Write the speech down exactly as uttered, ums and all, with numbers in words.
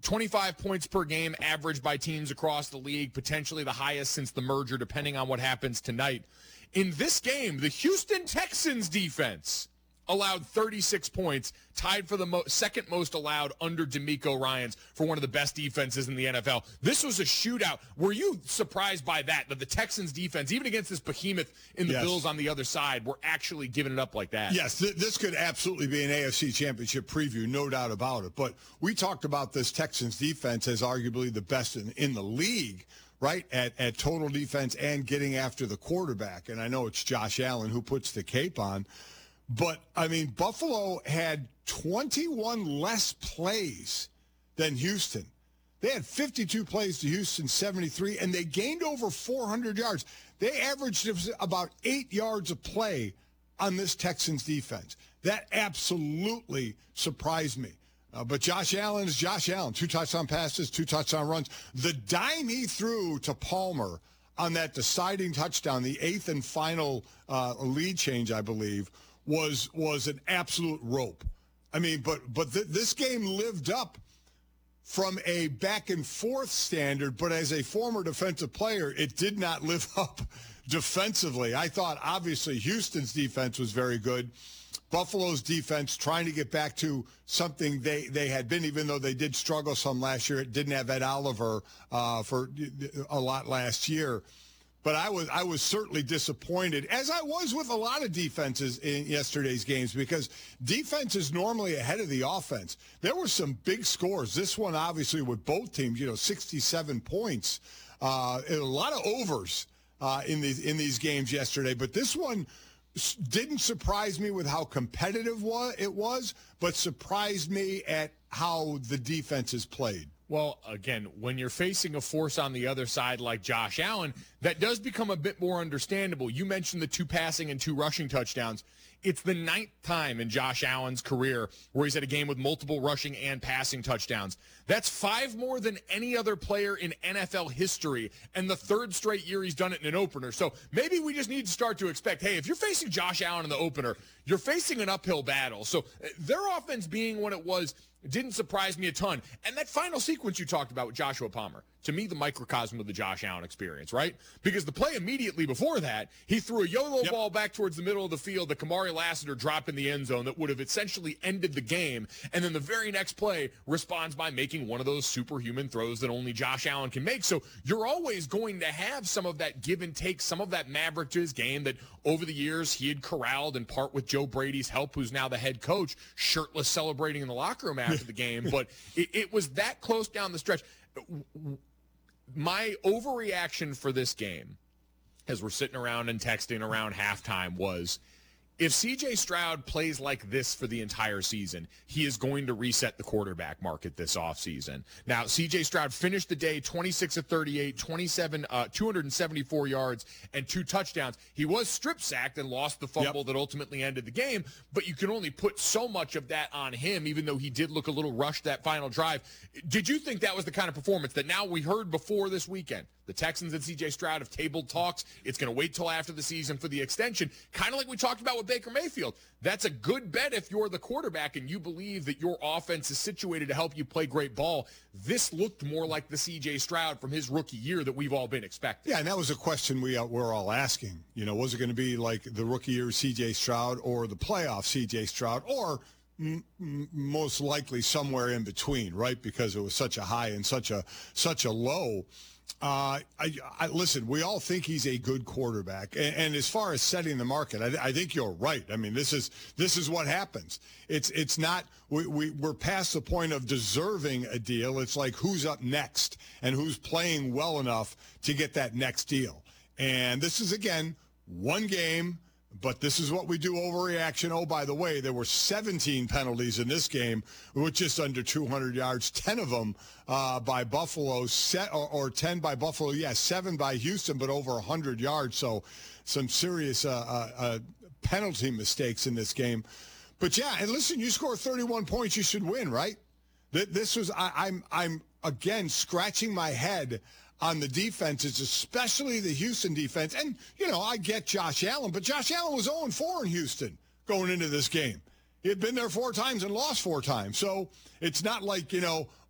twenty-five points per game averaged by teams across the league, potentially the highest since the merger, depending on what happens tonight. In this game, the Houston Texans defense allowed thirty-six points, tied for the mo- second most allowed under DeMeco Ryans for one of the best defenses in the N F L. This was a shootout. Were you surprised by that, that the Texans defense, even against this behemoth in the yes. Bills on the other side, were actually giving it up like that? Yes, th- this could absolutely be an A F C Championship preview, no doubt about it. But we talked about this Texans defense as arguably the best in, in the league, right, at, at total defense and getting after the quarterback. And I know it's Josh Allen who puts the cape on. But, I mean, Buffalo had twenty-one less plays than Houston. They had fifty-two plays to Houston, seventy-three, and they gained over four hundred yards. They averaged about eight yards a play on this Texans defense. That absolutely surprised me. Uh, but Josh Allen is Josh Allen. Two touchdown passes, two touchdown runs. The dime he threw to Palmer on that deciding touchdown, the eighth and final uh, lead change, I believe, was was an absolute rope. I mean, but but th- this game lived up from a back and forth standard, but as a former defensive player, it did not live up defensively. I thought obviously Houston's defense was very good. Buffalo's defense trying to get back to something they, they had been, even though they did struggle some last year. It didn't have Ed Oliver uh, for a lot last year. But I was I was certainly disappointed, as I was with a lot of defenses in yesterday's games, because defense is normally ahead of the offense. There were some big scores. This one, obviously, with both teams, you know, sixty-seven points. Uh, a lot of overs uh, in these in these games yesterday. But this one didn't surprise me with how competitive it was, but surprised me at how the defenses played. Well, again, when you're facing a force on the other side like Josh Allen, that does become a bit more understandable. You mentioned the two passing and two rushing touchdowns. It's the ninth time in Josh Allen's career where he's had a game with multiple rushing and passing touchdowns. That's five more than any other player in N F L history, and the third straight year he's done it in an opener. So maybe we just need to start to expect, hey, if you're facing Josh Allen in the opener, you're facing an uphill battle. So their offense being what it was didn't surprise me a ton. And that final sequence you talked about with Joshua Palmer, to me, the microcosm of the Josh Allen experience, right? Because the play immediately before that, he threw a YOLO yep. ball back towards the middle of the field that Kamari Lassiter dropped in the end zone that would have essentially ended the game. And then the very next play responds by making one of those superhuman throws that only Josh Allen can make. So you're always going to have some of that give and take, some of that maverick to his game that over the years he had corralled, in part with Joe Brady's help, who's now the head coach, shirtless celebrating in the locker room after the game. But it, it was that close down the stretch. My overreaction for this game, as we're sitting around and texting around halftime, was if C J Stroud plays like this for the entire season, he is going to reset the quarterback market this offseason. Now, C J Stroud finished the day twenty-six of thirty-eight, twenty-seven, uh, two hundred seventy-four yards, and two touchdowns. He was strip-sacked and lost the fumble yep. that ultimately ended the game, but you can only put so much of that on him, even though he did look a little rushed that final drive. Did you think that was the kind of performance that now we heard before this weekend? The Texans and C J Stroud have tabled talks. It's going to wait till after the season for the extension, kind of like we talked about with Baker Mayfield. That's a good bet if you're the quarterback and you believe that your offense is situated to help you play great ball. This looked more like the C J Stroud from his rookie year that we've all been expecting. Yeah, and that was a question we uh, were all asking. You know, was it going to be like the rookie year C J Stroud or the playoff C J Stroud, or m- m- most likely somewhere in between, right? Because it was such a high and such a such a low. Uh, I, I, listen, we all think he's a good quarterback, and, and as far as setting the market, I, I think you're right. I mean, this is this is what happens. It's it's not we, we we're past the point of deserving a deal. It's like who's up next and who's playing well enough to get that next deal. And this is again one game. But this is what we do, overreaction. Oh, by the way, there were seventeen penalties in this game with just under two hundred yards, ten of them uh, by Buffalo, set, or, or ten by Buffalo, yeah, seven by Houston, but over one hundred yards. So some serious uh, uh, uh, penalty mistakes in this game. But, yeah, and listen, you score thirty-one points, you should win, right? This was, I, I'm, I'm again, scratching my head on the defenses, especially the Houston defense. And, you know, I get Josh Allen, but Josh Allen was oh and four in Houston going into this game. He had been there four times and lost four times. So it's not like, you know,